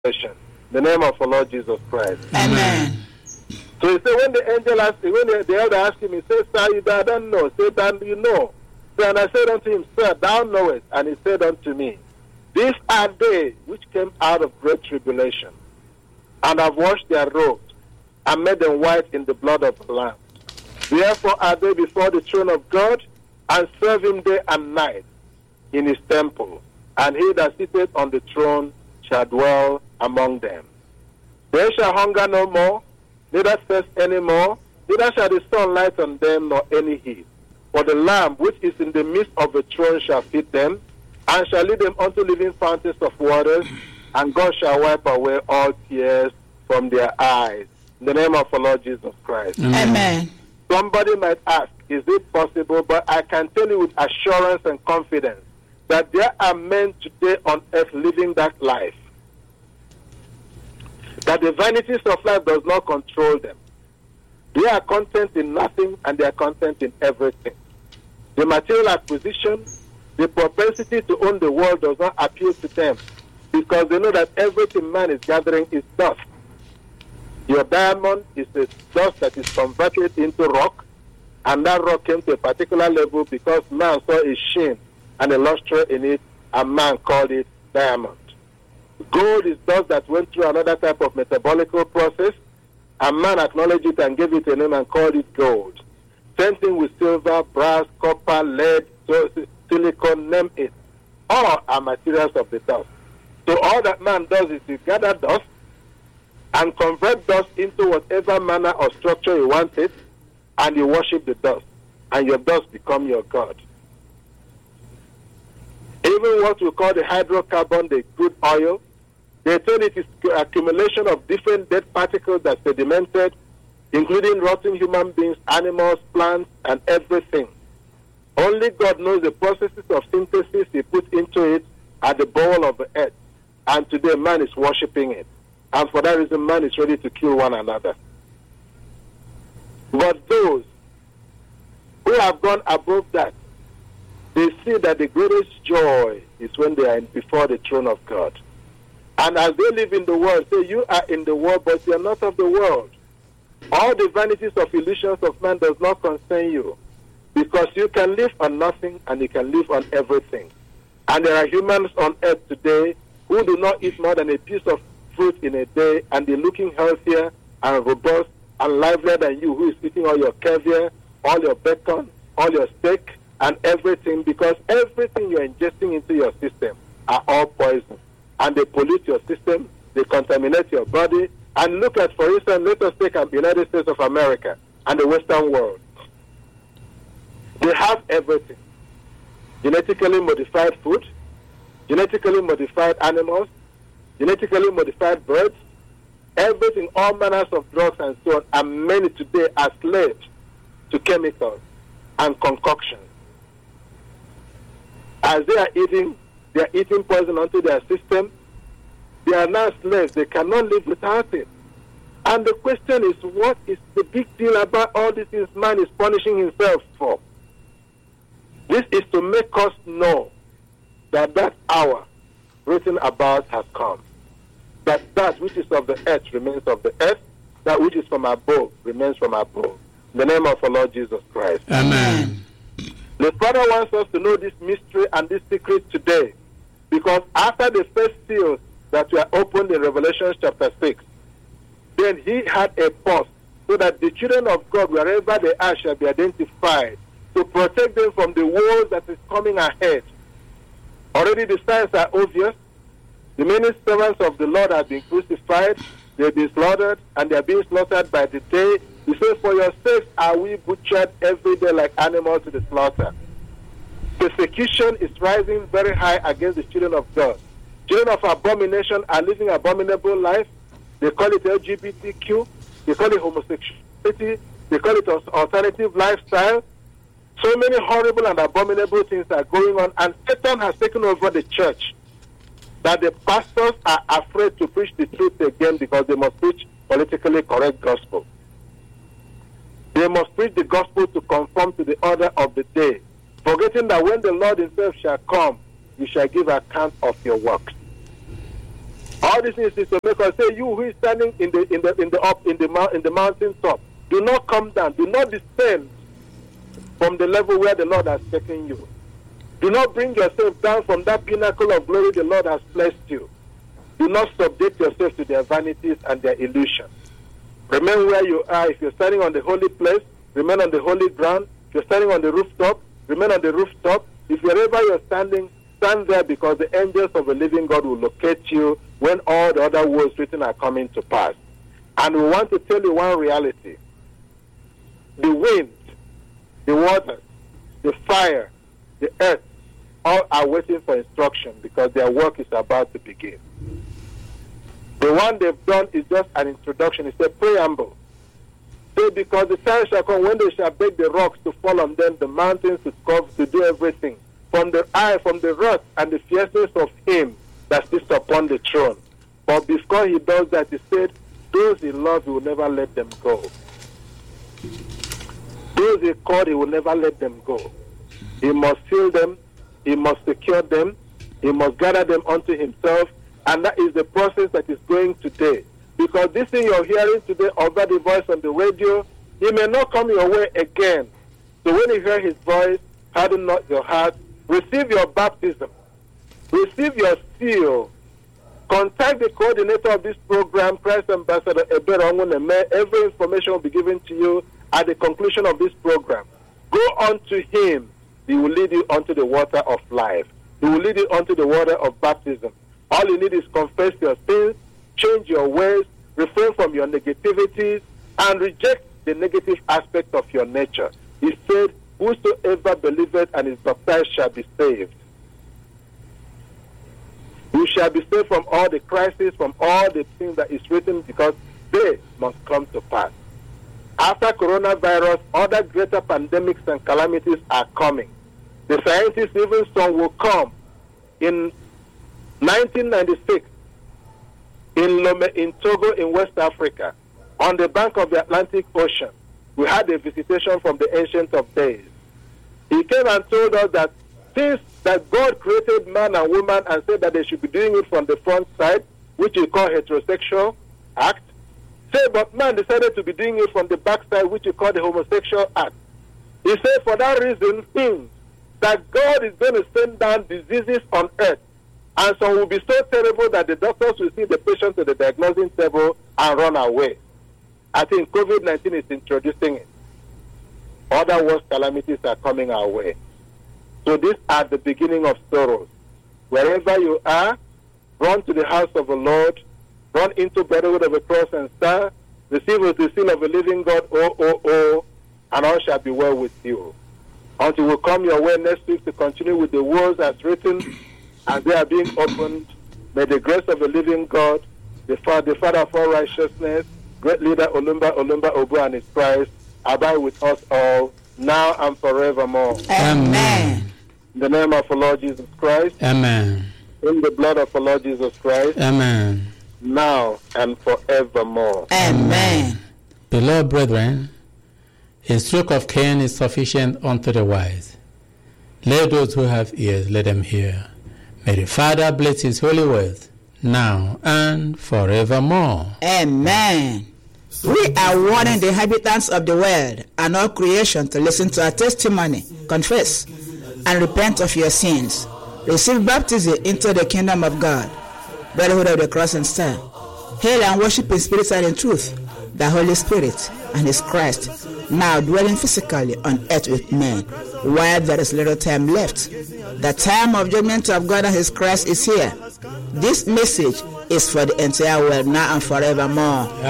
In the name of our Lord Jesus Christ. Amen. So he said, when the angel asked, when the elder asked him, he said, Sir, you don't know. Say, then you know. So, and I said unto him, Sir, thou knowest. And he said unto me, these are they which came out of great tribulation, and have washed their robes, and made them white in the blood of the Lamb. Therefore are they before the throne of God, and serve him day and night in his temple. And he that sitteth on the throne shall dwell among them. They shall hunger no more, neither thirst any more, neither shall the sun light on them, nor any heat. For the Lamb which is in the midst of the throne shall feed them, and shall lead them unto living fountains of waters, and God shall wipe away all tears from their eyes. In the name of our Lord Jesus Christ. Amen. Somebody might ask, is it possible? But I can tell you with assurance and confidence that there are men today on earth living that life. That the vanities of life does not control them. They are content in nothing and they are content in everything. The material acquisition, the propensity to own the world does not appeal to them because they know that everything man is gathering is dust. Your diamond is a dust that is converted into rock, and that rock came to a particular level because man saw a sheen and a luster in it, and man called it diamond. Gold is dust that went through another type of metabolical process, and man acknowledged it and gave it a name and called it gold. Same thing with silver, brass, copper, lead, silicon, name it. All are materials of the dust. So all that man does is to gather dust and convert dust into whatever manner or structure you want it, and you worship the dust, and your dust become your God. Even what we call the hydrocarbon, the crude oil, they told it is accumulation of different dead particles that sedimented, including rotting human beings, animals, plants, and everything. Only God knows the processes of synthesis he put into it at the bowl of the earth. And today man is worshipping it. And for that reason, man is ready to kill one another. But those who have gone above that, they see that the greatest joy is when they are before the throne of God. And as they live in the world, say, you are in the world, but you are not of the world. All the vanities of illusions of man does not concern you, because you can live on nothing and you can live on everything. And there are humans on earth today who do not eat more than a piece of fruit in a day, and they're looking healthier and robust and livelier than you, who is eating all your caviar, all your bacon, all your steak, and everything, because everything you're ingesting into your system are all poison. And they pollute your system, they contaminate your body. And look at, for instance, let us take the United States of America and the Western world. They have everything. Genetically modified food, genetically modified animals, genetically modified birds, everything, all manners of drugs and so on, and many today are slaves to chemicals and concoctions. As they are eating poison onto their system. They are now slaves. They cannot live without it. And the question is, what is the big deal about all these things man is punishing himself for? This is to make us know that that hour written about has come. That which is of the earth remains of the earth. That which is from above remains from above. In the name of our Lord Jesus Christ. Amen. The Father wants us to know this mystery and this secret today, because after the first seals that were opened in Revelation chapter 6, then he had a pause so that the children of God, wherever they are, shall be identified to protect them from the war that is coming ahead. Already the signs are obvious. The many servants of the Lord have been crucified, they've been slaughtered, and they are being slaughtered by the day. He says, for your sakes are we butchered every day like animals to the slaughter. Persecution is rising very high against the children of God. Children of abomination are living abominable life. They call it LGBTQ. They call it homosexuality. They call it alternative lifestyle. So many horrible and abominable things are going on, and Satan has taken over the church, that the pastors are afraid to preach the truth again because they must preach politically correct gospel. They must preach the gospel to conform to the order of the day, forgetting that when the Lord himself shall come, you shall give account of your works. All All this is to make us say, you who is standing in the mountain top, do not come down, do not descend from the level where the Lord has taken you. Do not bring yourself down from that pinnacle of glory the Lord has blessed you. Do not subject yourself to their vanities and their illusions. Remain where you are. If you're standing on the holy place, remain on the holy ground. If you're standing on the rooftop, remain on the rooftop. If wherever you're standing, stand there, because the angels of the living God will locate you when all the other words written are coming to pass. And we want to tell you one reality. The wind, the water, the fire, the earth, all are waiting for instruction, because their work is about to begin. The one they've done is just an introduction. It's a preamble. So because the time shall come when they shall beg the rocks to fall on them, the mountains to cover, to do everything, from the eye, from the wrath and the fierceness of him that sits upon the throne. But before he does that, he said, those he loves, he will never let them go. Those he called, he will never let them go. He must fill them, he must secure them, he must gather them unto himself, and that is the process that is going today. Because this thing you're hearing today over the voice on the radio, he may not come your way again. So when you hear his voice, harden not your heart, receive your baptism, receive your seal, contact the coordinator of this program, Christ Ambassador Ebere Onwuneme. Every information will be given to you at the conclusion of this program. Go unto him. He will lead you unto the water of life. He will lead you unto the water of baptism. All you need is confess your sins, change your ways, refrain from your negativities, and reject the negative aspect of your nature. He said, whosoever believeth and is baptized shall be saved. You shall be saved from all the crises, from all the things that is written, because they must come to pass. After coronavirus, other greater pandemics and calamities are coming. The scientists, even some, will come. In 1996, in Lome, in Togo, in West Africa, on the bank of the Atlantic Ocean, we had a visitation from the Ancient of Days. He came and told us that since that God created man and woman and said that they should be doing it from the front side, which we call heterosexual act, but man decided to be doing it from the back side, which we call the homosexual act. He said for that reason, that God is going to send down diseases on earth, and some will be so terrible that the doctors will see the patient to the diagnosing table and run away. I think COVID-19 is introducing it. Other worse calamities are coming our way. So these are the beginning of sorrows. Wherever you are, run to the house of the Lord, run into brotherhood of the cross and star, receive the seal of the living God, and all shall be well with you. Until we come your way next week to continue with the words as written, as they are being opened, may the grace of the living God, the Father of all righteousness, great leader Olumba Obu and his Christ, abide with us all, now and forevermore. Amen. In the name of the Lord Jesus Christ. Amen. In the blood of the Lord Jesus Christ. Amen. Now and forevermore. Amen. Beloved brethren, a stroke of cane is sufficient unto the wise. Let those who have ears, let them hear. May the Father bless his holy words, now and forevermore. Amen. We are warning the inhabitants of the world and all creation to listen to our testimony, confess, and repent of your sins. Receive baptism into the kingdom of God. Brotherhood of the Cross and Star. Hail and worship in spirit and in truth, the Holy Spirit and his Christ, now dwelling physically on earth with men, while there is little time left. The time of judgment of God and his Christ is here. This message is for the entire world, now and forevermore.